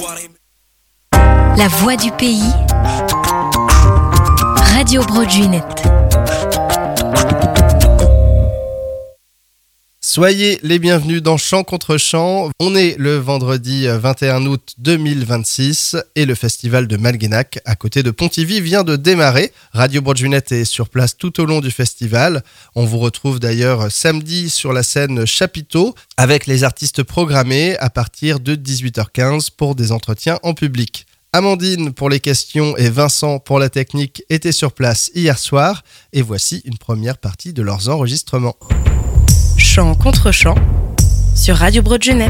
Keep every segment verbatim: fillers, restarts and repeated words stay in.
La voix du pays, Radio Broadjunet. Soyez les bienvenus dans Chant contre Chant. On est le vendredi vingt et un août deux mille vingt-six et le festival de Malguénac à côté de Pontivy vient de démarrer. Radio Broadjunet est sur place tout au long du festival. On vous retrouve d'ailleurs samedi sur la scène Chapiteau avec les artistes programmés à partir de dix-huit heures quinze pour des entretiens en public. Amandine pour les questions et Vincent pour la technique étaient sur place hier soir et voici une première partie de leurs enregistrements. Chant contre chant sur Radio Broadjunet.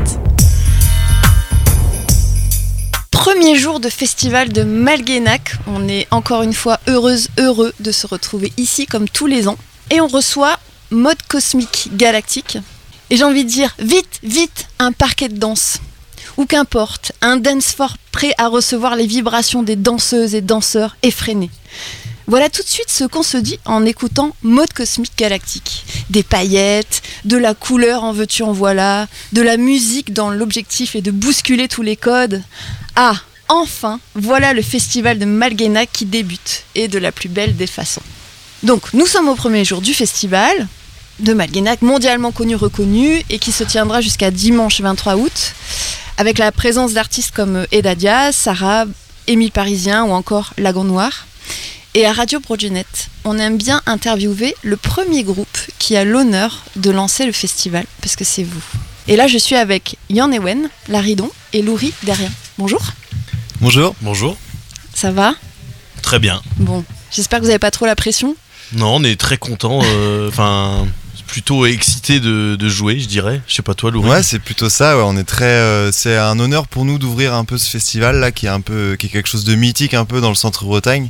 Premier jour de festival de Malguénac. On est encore une fois heureuse, heureux de se retrouver ici comme tous les ans. Et on reçoit Mode Cosmique Galactique. Et j'ai envie de dire, vite, vite, un parquet de danse. Ou qu'importe, un dance floor prêt à recevoir les vibrations des danseuses et danseurs effrénés. Voilà tout de suite ce qu'on se dit en écoutant Mode Cosmique Galactique. Des paillettes, de la couleur en veux-tu en voilà, de la musique dans l'objectif et de bousculer tous les codes. Ah, enfin, voilà le festival de Malguénac qui débute, et de la plus belle des façons. Donc, nous sommes au premier jour du festival de Malguénac, mondialement connu, reconnu, et qui se tiendra jusqu'à dimanche vingt-trois août, avec la présence d'artistes comme Eda Diaz, Sarah, Émile Parisien ou encore Lagon Noir. Et à Radio Broadjunet, on aime bien interviewer le premier groupe qui a l'honneur de lancer le festival, parce que c'est vous. Et là, je suis avec Yann Ewen, Laridon, et Louri derrière. Bonjour. Bonjour. Bonjour. Ça va ? Très bien. Bon, j'espère que vous n'avez pas trop la pression. Non, on est très content, enfin... Euh, plutôt excité de, de jouer, je dirais. Je sais pas toi, Louri. Ouais, c'est plutôt ça. Ouais. On est très. Euh, c'est un honneur pour nous d'ouvrir un peu ce festival là, qui est un peu, qui est quelque chose de mythique un peu dans le Centre-Bretagne.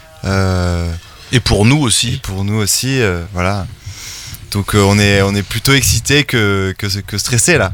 Euh, et pour nous aussi. Et pour nous aussi, euh, voilà. Donc euh, on est, on est plutôt excité que, que que stressé là.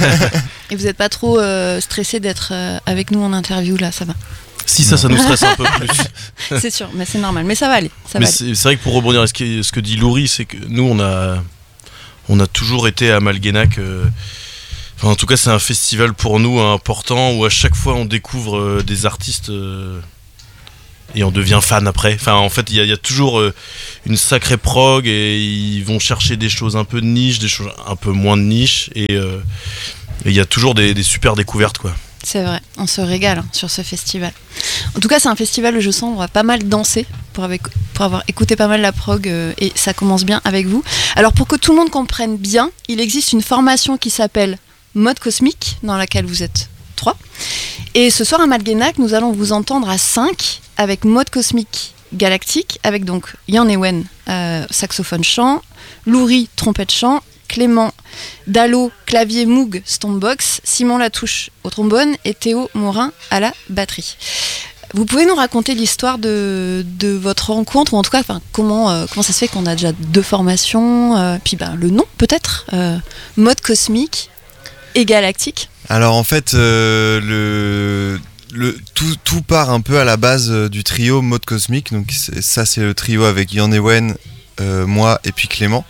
Et vous n'êtes pas trop euh, stressé d'être euh, avec nous en interview là, ça va. Si, ça, ça nous stresse un peu plus. C'est sûr, mais c'est normal. Mais ça va aller. Ça mais va c'est, aller. c'est vrai que pour rebondir à ce que, ce que dit Louri, c'est que nous, on a, on a toujours été à Malguénac. Euh, enfin, en tout cas, c'est un festival pour nous important où à chaque fois on découvre euh, des artistes euh, et on devient fan après. Enfin, en fait, il y, y a toujours euh, une sacrée prog et ils vont chercher des choses un peu de niche, des choses un peu moins de niche et il euh, y a toujours des, des super découvertes, quoi. C'est vrai, on se régale hein, sur ce festival. En tout cas, c'est un festival où je sens qu'on va pas mal danser pour, avec, pour avoir écouté pas mal la prog euh, et ça commence bien avec vous. Alors pour que tout le monde comprenne bien, il existe une formation qui s'appelle Mode Cosmique, dans laquelle vous êtes trois. Et ce soir à Malguénac, nous allons vous entendre à cinq avec Mode Cosmique Galactique, avec donc Yann Ewen, euh, saxophone chant, Louri, trompette chant, Clément Dallo, clavier Moog, stompbox, Simon Latouche au trombone et Théo Morin à la batterie. Vous pouvez nous raconter l'histoire de, de votre rencontre, ou en tout cas enfin, comment, euh, comment ça se fait qu'on a déjà deux formations, euh, puis ben, le nom peut-être, euh, Mode Cosmique et Galactique. Alors en fait, euh, le, le, tout, tout part un peu à la base euh, du trio Mode Cosmique, donc c'est, ça c'est le trio avec Yann Ewen, euh, moi et puis Clément.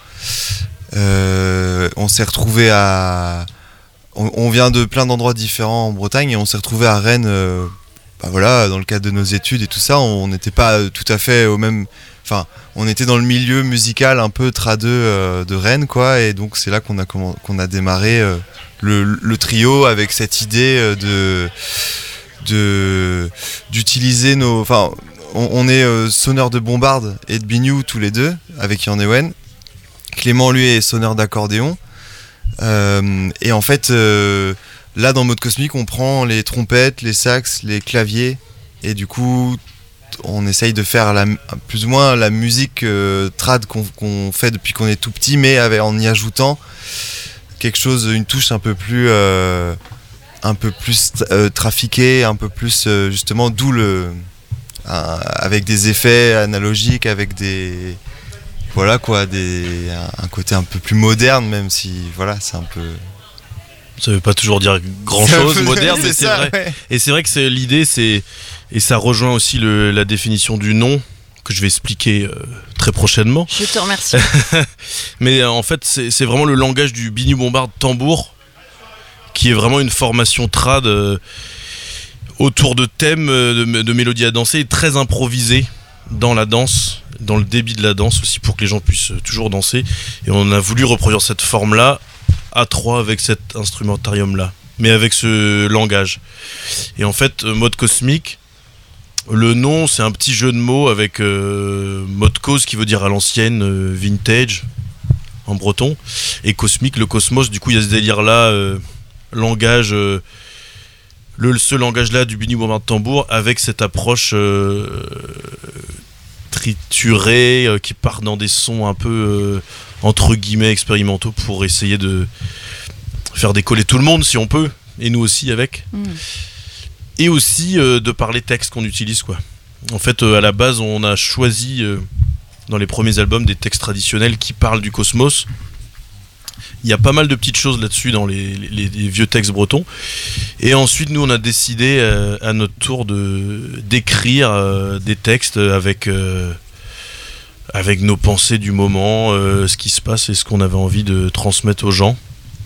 Euh, on s'est retrouvé à on, on vient de plein d'endroits différents en Bretagne et on s'est retrouvé à Rennes euh, bah voilà, dans le cadre de nos études et tout ça. On n'était pas tout à fait au même, enfin on était dans le milieu musical un peu tradeux euh, de Rennes quoi, et donc c'est là qu'on a, qu'on a démarré euh, le, le trio avec cette idée euh, de, de d'utiliser nos, enfin on, on est euh, sonneur de bombarde et de biniou tous les deux avec Yann Ewen. Clément, lui, est sonneur d'accordéon. Euh, et en fait, euh, là, dans Mode Cosmique, on prend les trompettes, les sax, les claviers. Et du coup, on essaye de faire la, plus ou moins la musique euh, trad qu'on, qu'on fait depuis qu'on est tout petit, mais avec, en y ajoutant quelque chose, une touche un peu plus, euh, un peu plus euh, trafiquée, un peu plus, euh, justement, d'où le... Euh, avec des effets analogiques, avec des... Voilà quoi, des, un côté un peu plus moderne, même si voilà, c'est un peu. Ça veut pas toujours dire grand chose, moderne, mais c'est ça, vrai. Ouais. Et c'est vrai que c'est l'idée, c'est et ça rejoint aussi le, la définition du nom que je vais expliquer euh, très prochainement. Je te remercie. Mais euh, en fait, c'est, c'est vraiment le langage du biniou bombarde tambour, qui est vraiment une formation trad. Euh, autour de thèmes, de, de mélodies à danser, et très improvisé dans la danse, dans le débit de la danse aussi, pour que les gens puissent toujours danser. Et on a voulu reproduire cette forme-là à trois avec cet instrumentarium-là, mais avec ce langage. Et en fait, mode cosmique, le nom, c'est un petit jeu de mots avec euh, mode cause qui veut dire à l'ancienne, euh, vintage en breton, et cosmique, le cosmos. Du coup, il y a ce délire-là, euh, langage, euh, le, ce langage-là du bini-bourrin de tambour, avec cette approche euh, triturée euh, qui part dans des sons un peu euh, entre guillemets expérimentaux pour essayer de faire décoller tout le monde si on peut, et nous aussi avec. Mmh. Et aussi euh, de par les textes qu'on utilise, quoi. En fait, euh, à la base, on a choisi euh, dans les premiers albums des textes traditionnels qui parlent du cosmos. Il y a pas mal de petites choses là-dessus dans les, les, les vieux textes bretons. Et ensuite, nous, on a décidé euh, à notre tour de d'écrire euh, des textes avec euh, avec nos pensées du moment, euh, ce qui se passe et ce qu'on avait envie de transmettre aux gens.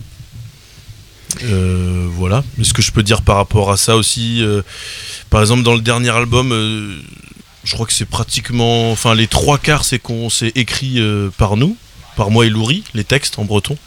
Euh, voilà. Ce que je peux dire par rapport à ça aussi, euh, par exemple dans le dernier album, euh, je crois que c'est pratiquement, enfin les trois quarts c'est qu'on s'est écrit euh, par nous, par moi et Louri, les textes en breton.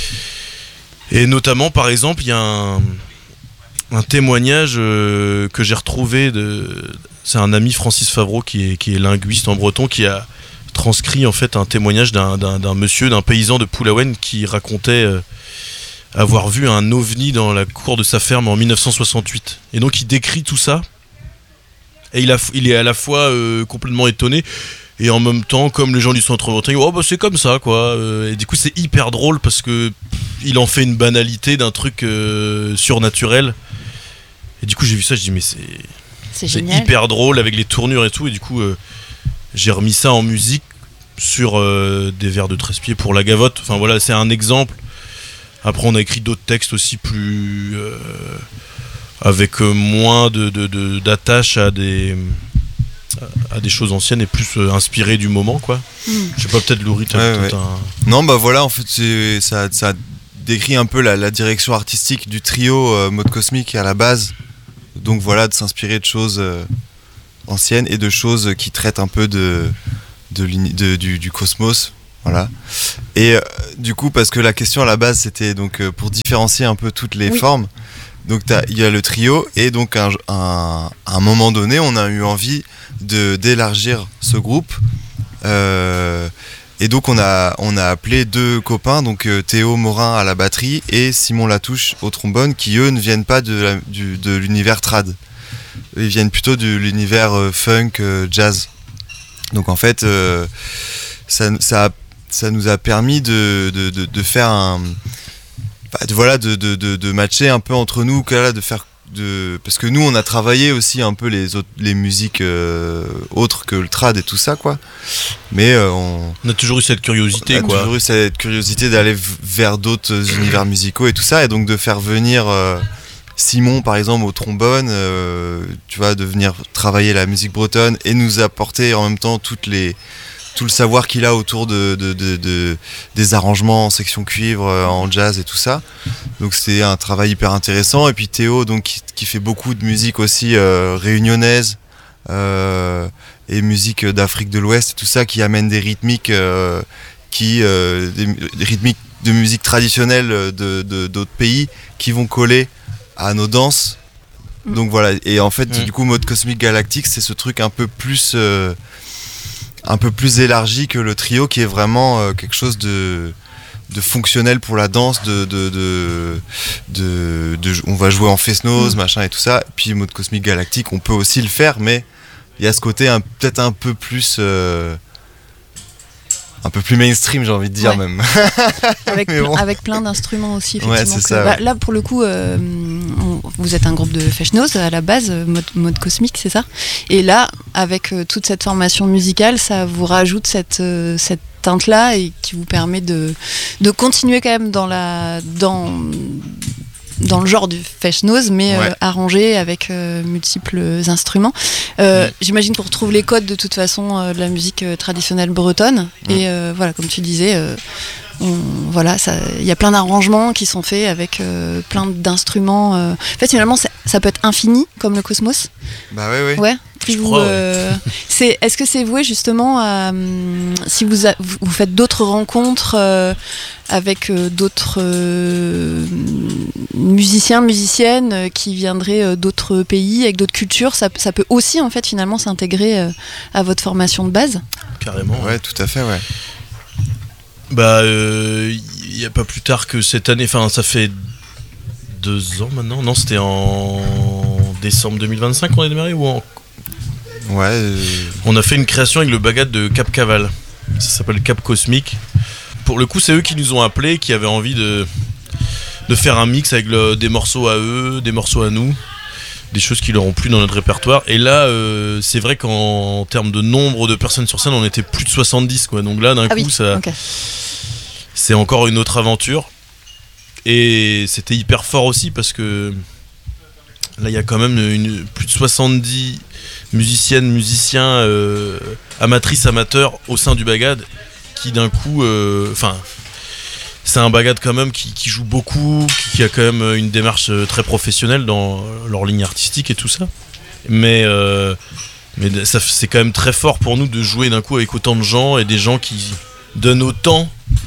Et notamment par exemple il y a un, un témoignage euh, que j'ai retrouvé de, c'est un ami, Francis Favreau, qui est, qui est linguiste en breton, qui a transcrit en fait un témoignage d'un, d'un, d'un monsieur, d'un paysan de Poulaouen qui racontait euh, avoir vu un ovni dans la cour de sa ferme en dix-neuf cent soixante-huit. Et donc il décrit tout ça, et il, a, il est à la fois euh, complètement étonné, et en même temps, comme les gens du centre breton, oh bah c'est comme ça quoi. Et du coup c'est hyper drôle parce que il en fait une banalité d'un truc euh, surnaturel. Et du coup j'ai vu ça, je dis mais c'est, c'est, c'est hyper drôle avec les tournures et tout. Et du coup euh, j'ai remis ça en musique sur euh, des vers de Trespied pour la Gavotte. Enfin voilà, c'est un exemple. Après on a écrit d'autres textes aussi plus euh, avec euh, moins de, de, de, d'attache à des à des choses anciennes et plus euh, inspirées du moment quoi. Mm. Je sais pas, peut-être Louri t'as ouais, peut-être ouais. un... Non bah voilà, en fait c'est, ça, ça décrit un peu la, la direction artistique du trio euh, Mode Cosmique à la base. Donc voilà, de s'inspirer de choses euh, anciennes et de choses qui traitent un peu de, de, de du, du cosmos. Voilà. Et euh, du coup, parce que la question à la base c'était donc euh, pour différencier un peu toutes les oui. formes. Donc il y a le trio, et donc un, un, à un moment donné, on a eu envie de d'élargir ce groupe. Euh, et donc on a on a appelé deux copains, donc euh, Théo Morin à la batterie et Simon Latouche au trombone, qui eux ne viennent pas de la, du, de l'univers trad. Ils viennent plutôt de l'univers euh, funk, euh, jazz. Donc en fait, euh, ça ça a ça nous a permis de, de, de, de faire un... Bah, de, voilà, de, de, de, de matcher un peu entre nous, là, de faire... De, parce que nous, on a travaillé aussi un peu les, autres, les musiques euh, autres que le trad et tout ça, quoi. Mais euh, on... On a toujours eu cette curiosité, on a quoi. toujours eu cette curiosité d'aller v- vers d'autres univers musicaux et tout ça, et donc de faire venir... Euh, Simon par exemple au trombone, euh, tu vois, de venir travailler la musique bretonne et nous apporter en même temps toutes les... tout le savoir qu'il a autour de, de, de, de, des arrangements en section cuivre, en jazz et tout ça. Donc c'était un travail hyper intéressant. Et puis Théo, donc, qui, qui fait beaucoup de musique aussi euh, réunionnaise euh, et musique d'Afrique de l'Ouest, tout ça, qui amène des rythmiques, euh, qui, euh, des, des rythmiques de musique traditionnelle de, de, d'autres pays qui vont coller à nos danses. Donc voilà. Et en fait, mmh. du coup, Mode Cosmique Galactique, c'est ce truc un peu plus... Euh, un peu plus élargi que le trio, qui est vraiment euh, quelque chose de, de fonctionnel pour la danse, de, de, de, de, de on va jouer en fest-noz, mmh. machin et tout ça. Puis Mode Cosmique Galactique, on peut aussi le faire, mais il y a ce côté un, peut-être un peu plus euh, un peu plus mainstream, j'ai envie de dire, ouais. même. avec, bon. avec plein d'instruments aussi, effectivement. Ouais, c'est que, ça, bah, ouais. Là, pour le coup, euh, on, vous êtes un groupe de fest-noz à la base, mode, mode cosmique, c'est ça. Et là, avec euh, toute cette formation musicale, ça vous rajoute cette, euh, cette teinte-là et qui vous permet de, de continuer quand même dans la... Dans, dans le genre du fest-noz, mais ouais. euh, arrangé avec euh, multiples instruments. Euh, ouais. J'imagine qu'on retrouve les codes de toute façon euh, de la musique euh, traditionnelle bretonne. Ouais. Et euh, voilà, comme tu disais, euh, on, voilà, il y a plein d'arrangements qui sont faits avec euh, plein d'instruments. Euh. En fait, finalement, ça peut être infini, comme le cosmos. Bah ouais, ouais. Ouais. Je Vous, crois, euh, c'est, est-ce que c'est voué justement à hum, si vous, a, vous, vous faites d'autres rencontres euh, avec euh, d'autres euh, musiciens, musiciennes euh, qui viendraient euh, d'autres pays, avec d'autres cultures, ça, ça peut aussi en fait finalement s'intégrer euh, à votre formation de base? Carrément. Ouais, tout à fait, ouais. Bah, il euh, n'y a pas plus tard que cette année, enfin ça fait deux ans maintenant, non c'était en décembre deux mille vingt-cinq qu'on est démarré ou en... Ouais. Euh... On a fait une création avec le bagad de Cap Caval, ça s'appelle Cap Cosmique. Pour le coup c'est eux qui nous ont appelés, qui avaient envie de, de faire un mix avec le, des morceaux à eux, des morceaux à nous, des choses qui leur ont plu dans notre répertoire. Et là euh, c'est vrai qu'en termes de nombre de personnes sur scène on était plus de soixante-dix quoi. Donc là d'un ah coup oui, ça... okay. C'est encore une autre aventure. Et c'était hyper fort aussi parce que là il y a quand même une, plus de soixante-dix musiciennes, musiciens, euh, amatrices, amateurs au sein du bagad qui d'un coup, enfin, euh, c'est un bagad quand même qui, qui joue beaucoup, qui, qui a quand même une démarche très professionnelle dans leur ligne artistique et tout ça. Mais, euh, mais ça, c'est quand même très fort pour nous de jouer d'un coup avec autant de gens et des gens qui donnent autant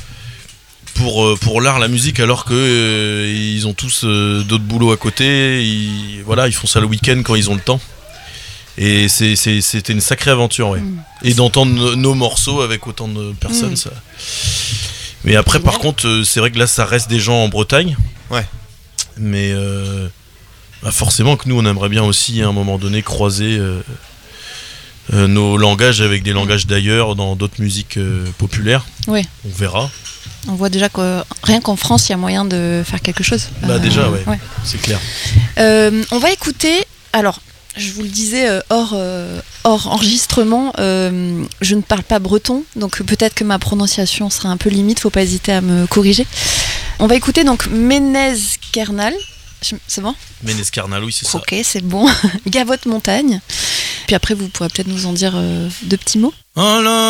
pour, pour l'art, la musique, alors que euh, ils ont tous euh, d'autres boulots à côté. Ils, voilà, ils font ça le week-end quand ils ont le temps. Et c'est, c'est, c'était une sacrée aventure, ouais. Mmh. Et d'entendre nos, nos morceaux avec autant de personnes, mmh. ça. Mais après, par contre, euh, c'est vrai que là, ça reste des gens en Bretagne. Ouais. Mais euh, bah forcément que nous, on aimerait bien aussi, à un moment donné, croiser euh, euh, nos langages avec des langages d'ailleurs dans d'autres musiques euh, populaires. Oui. On verra. On voit déjà que rien qu'en France, il y a moyen de faire quelque chose. Bah euh, déjà, ouais, ouais. C'est clair. Euh, on va écouter... Alors, je vous le disais euh, hors, euh, hors enregistrement, euh, je ne parle pas breton, donc peut-être que ma prononciation sera un peu limite, faut pas hésiter à me corriger. On va écouter donc Ménez Kernal. C'est bon ? Ménez Kernal, oui, c'est ça. Ok, c'est bon. Gavotte Montagne. Puis après, vous pourrez peut-être nous en dire euh, deux petits mots. Alors